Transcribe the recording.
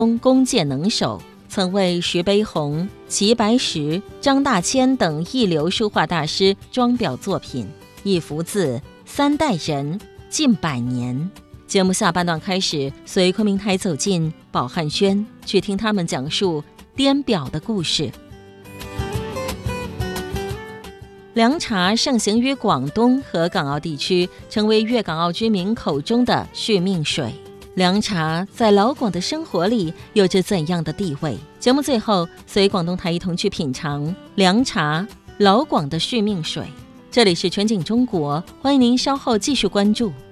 弓箭能手，曾为徐悲鸿、齐白石、张大千等一流书画大师装裱作品，一幅字3代人，近100年。节目下半段开始，随昆明台走进宝汉轩，去听他们讲述颠表的故事。凉茶盛行于广东和港澳地区，成为粤港澳居民口中的续命水。凉茶在老广的生活里有着怎样的地位？节目最后，随广东台一同去品尝凉茶，老广的续命水。这里是全景中国，欢迎您稍后继续关注。